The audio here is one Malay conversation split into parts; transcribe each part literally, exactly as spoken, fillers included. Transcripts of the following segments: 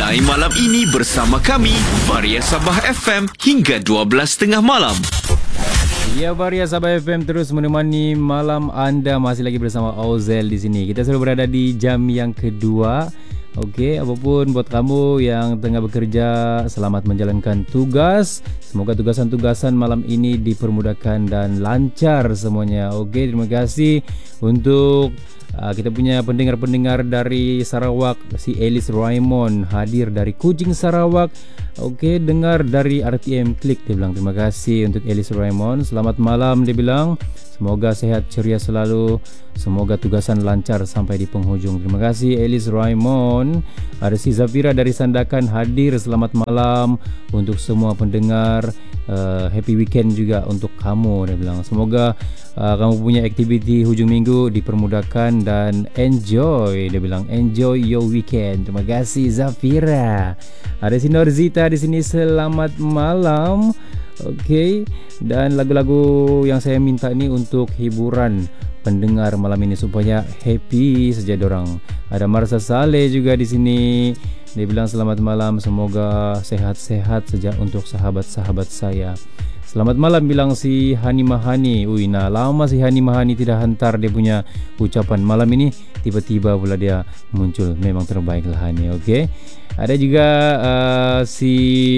Santai malam ini bersama kami, Varia Sabah F M, hingga dua belas tiga puluh malam. Ya, Varia Sabah F M terus menemani malam anda. Masih lagi bersama Ozel di sini. Kita selalu berada di jam yang kedua. Okey, apapun buat kamu yang tengah bekerja, selamat menjalankan tugas. Semoga tugasan-tugasan malam ini dipermudahkan dan lancar semuanya. Okey, terima kasih untuk uh, kita punya pendengar-pendengar dari Sarawak. Si Alice Raymond hadir dari Kuching, Sarawak. Okey, dengar dari R T M Klik, dia bilang. Terima kasih untuk Alice Raymond. Selamat malam, dia bilang. Semoga sehat ceria selalu. Semoga tugasan lancar sampai di penghujung. Terima kasih Alice Raymond. Ada si Zafira dari Sandakan hadir. Selamat malam untuk semua pendengar. uh, Happy weekend juga untuk kamu, dia bilang. Semoga uh, kamu punya aktiviti hujung minggu dipermudahkan dan enjoy, dia bilang. Enjoy your weekend. Terima kasih Zafira. Ada si Norzita di sini. Selamat malam. Okey, dan lagu-lagu yang saya minta ni untuk hiburan pendengar malam ini supaya happy saja dorang. Ada Marsa Saleh juga di sini. Dia bilang selamat malam, semoga sehat-sehat saja untuk sahabat-sahabat saya. Selamat malam bilang si Hani Mahani. Ui, nah lama si Hani Mahani tidak hantar dia punya ucapan. Malam ini tiba-tiba pula dia muncul. Memang terbaik lah Hani. Okey. Ada juga uh, si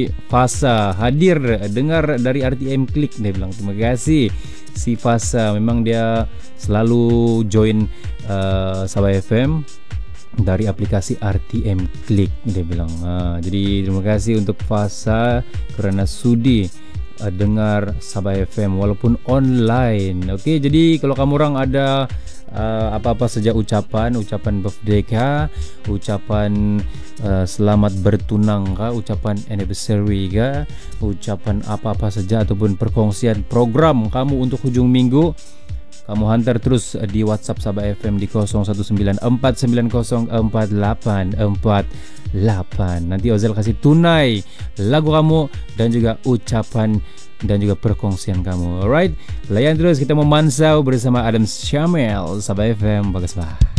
Fasa hadir dengar dari R T M Klik, dia bilang. Terima kasih si Fasa. Memang dia selalu join uh, Sabah F M dari aplikasi R T M Klik, dia bilang. Uh, jadi terima kasih untuk Fasa kerana sudi uh, dengar Sabah F M walaupun online. Okey, jadi kalau kamu orang ada Uh, apa-apa saja ucapan, ucapan birthday kah, ucapan uh, selamat bertunang kah, ucapan anniversary kah, ucapan apa-apa saja ataupun perkongsian program kamu untuk hujung minggu, kamu hantar terus di WhatsApp Sabah F M di kosong satu sembilan empat sembilan kosong empat lapan empat lapan. Nanti Ozel kasih tunai lagu kamu dan juga ucapan dan juga perkongsian kamu. Alright, layan terus, kita memansau bersama Adam Syamel. Sabah F M, bagus lah.